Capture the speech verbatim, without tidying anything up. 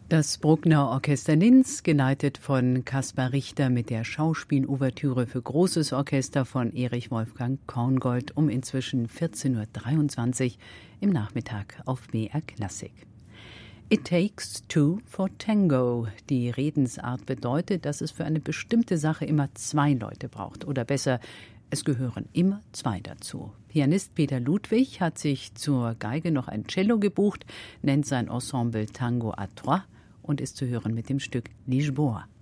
Das Bruckner Orchester Linz, geleitet von Kaspar Richter mit der Schauspielouvertüre für großes Orchester von Erich Wolfgang Korngold um inzwischen vierzehn Uhr dreiundzwanzig im Nachmittag auf B R Klassik. It takes two for tango. Die Redensart bedeutet, dass es für eine bestimmte Sache immer zwei Leute braucht. Oder besser, es gehören immer zwei dazu. Pianist Peter Ludwig hat sich zur Geige noch ein Cello gebucht, nennt sein Ensemble Tango à Trois und ist zu hören mit dem Stück Lisboa.